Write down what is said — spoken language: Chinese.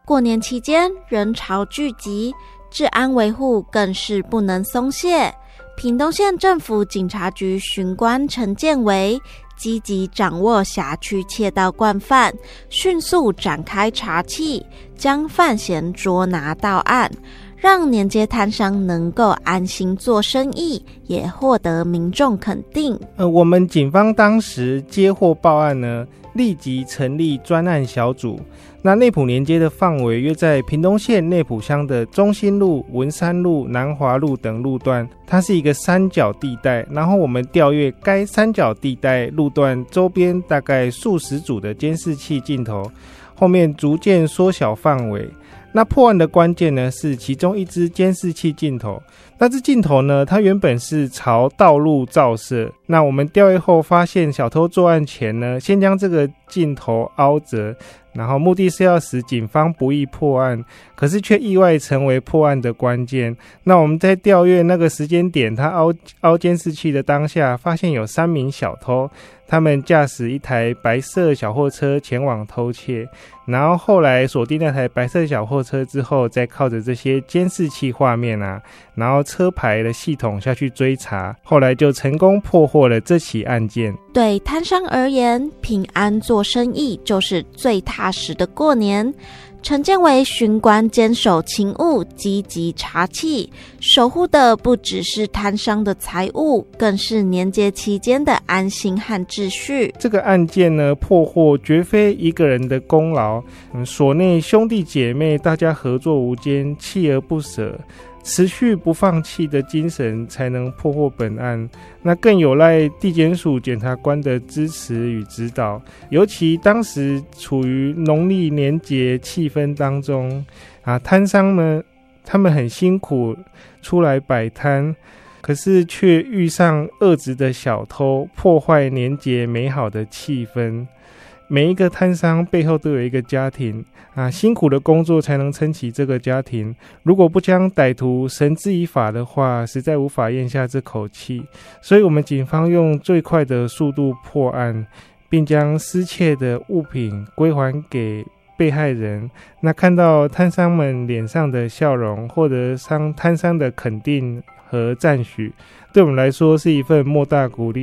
过年期间人潮聚集，治安维护更是不能松懈。屏东县政府警察局巡官陈建维积极掌握辖区窃盗惯犯，迅速展开查缉，将犯嫌捉拿到案，让年街摊商能够安心做生意，也获得民众肯定。 我们警方当时接获报案呢，立即成立专案小组。那内埔年街的范围约在屏东县内埔乡的中心路、文山路、南华路等路段，它是一个三角地带。然后我们调阅该三角地带路段周边大概数十组的监视器镜头，后面逐渐缩小范围。那破案的关键呢，是其中一支监视器镜头。那支镜头呢，它原本是朝道路照射。那我们调阅后发现，小偷作案前呢，先将这个镜头凹折，然后目的是要使警方不易破案，可是却意外成为破案的关键。那我们在调阅那个时间点，他凹监视器的当下，发现有3名小偷，他们驾驶一台白色小货车前往偷窃，然后后来锁定那台白色小货车之后，再靠着这些监视器画面啊，然后车牌的系统下去追查，后来就成功破获了这起案件。 对摊商而言，平安做生意就是最踏实的过年。陈建维巡官坚守勤务，积极查缉，守护的不只是摊商的财物，更是年节期间的安心和秩序。 这个案件呢，破获绝非一个人的功劳，所内兄弟姐妹大家合作无间，锲而不舍，持续不放弃的精神才能破获本案。那更有赖地检署检察官的支持与指导，尤其当时处于农历年节气氛当中啊，摊商呢他们很辛苦出来摆摊，可是却遇上恶质的小偷，破坏年节美好的气氛。每一个摊商背后都有一个家庭啊，辛苦的工作才能撑起这个家庭。如果不将歹徒绳之以法的话，实在无法咽下这口气。所以我们警方用最快的速度破案，并将失窃的物品归还给被害人。那看到摊商们脸上的笑容，获得摊商的肯定和赞许，对我们来说是一份莫大鼓励。